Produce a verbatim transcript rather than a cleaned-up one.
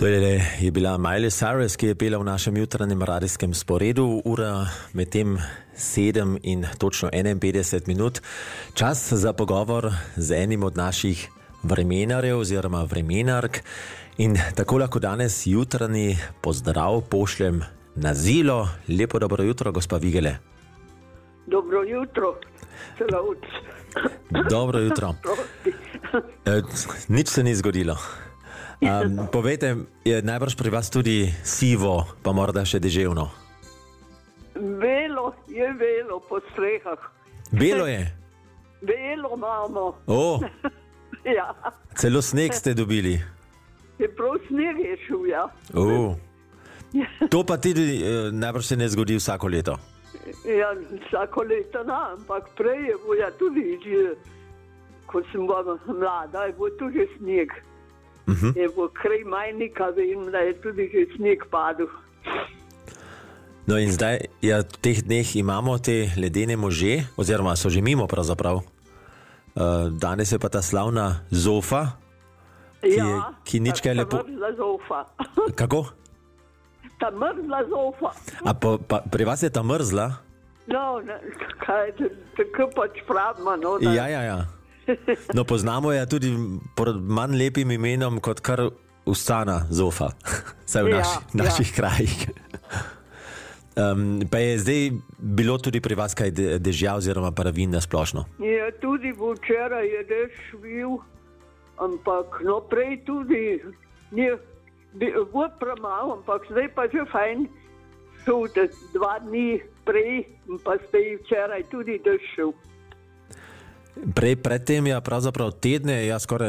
To je, je bila Miley Cyrus, ki je pela v našem jutranjem radijskem sporedu, ura med tem sedem in točno enainpetdeset minut. Čas za pogovor z enim od naših vremenarjev oziroma vremenark in tako lahko danes jutranji pozdrav pošljem na Zilo. Lepo dobro jutro, gospa Vigele. Dobro jutro, celovc. Dobro jutro. E, nič se ni zgodilo. Um, povejte, je najbrž pri vas tudi sivo, pa morda še deževno? Velo je velo po strehah. Belo je? Velo imamo. O, Ja, celo sneg ste dobili. je prav sneg je šel, ja. O, to pa tudi eh, najbrž se ne zgodi vsako leto. Ja, vsako leto ne, ampak prej je bilo ja tudi, že, ko sem bila mlada, je bilo tudi sneg. Uh-huh. Je bilo kraj majnika, vem, da je tudi že sneg padel. No in zdaj, ja, v teh dneh imamo te ledene može, oziroma so že mimo pravzaprav. Uh, danes je pa ta slavna zofa, ki, je, Ja, ki nič kaj ta lepo... mrzla zofa. Kako? Ta mrzla zofa. A pa, pa, pri vas je ta mrzla? No, ne, kaj, tako pač pravimo, no, da... Ja, ja, ja. No, poznamo je tudi pod manj lepim imenom kot kar Ustana zofa, saj v Ja, naši, ja. naših krajih. Um, pa je zdaj bilo tudi pri vas kaj de, dežja oziroma padavin na splošno? Je tudi včeraj je dež švil, ampak no prej tudi ni bilo premalo, ampak zdaj pa že fajn šel, da dva dni prej, pa zdaj včeraj tudi dež šel. Prej, predtem je pravzaprav tedne, ja skoraj